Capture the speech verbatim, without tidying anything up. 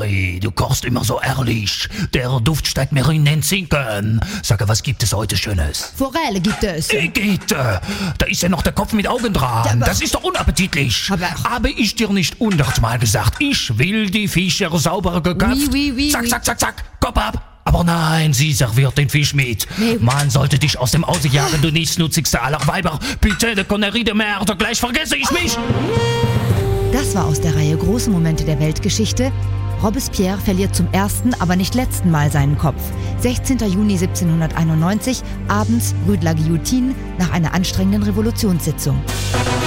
Ei, du kochst immer so ehrlich. Der Duft steigt mir in den Zinken. Sag, was gibt es heute Schönes? Forelle gibt es. Igitte, da ist ja noch der Kopf mit Augen dran. Ja, aber- das ist doch unappetitlich. Aber- Habe ich dir nicht hundertmal gesagt, ich will die Fische sauber geköpft. Oui, oui, oui, zack, oui. zack, zack, zack, Kopf ab. Aber nein, sie serviert den Fisch mit. Nee. Man sollte dich aus dem Hause jagen, du nichtsnutzigste aller Weiber. Bitte, de Connerie de Merde, gleich vergesse ich mich. Das war aus der Reihe Große Momente der Weltgeschichte. Robespierre verliert zum ersten, aber nicht letzten Mal seinen Kopf. sechzehnten Juni siebzehnhunderteinundneunzig, abends Rue de la Guillotine, nach einer anstrengenden Revolutionssitzung.